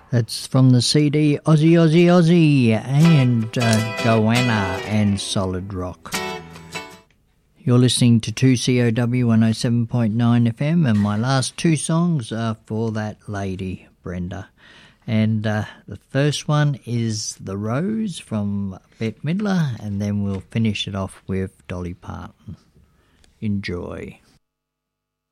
That's from the CD Aussie, Aussie, Aussie and Goanna and Solid Rock. You're listening to 2COW 107.9 FM, and my last two songs are for that lady, Brenda. And the first one is The Rose from Bette Midler, and then we'll finish it off with Dolly Parton. Enjoy.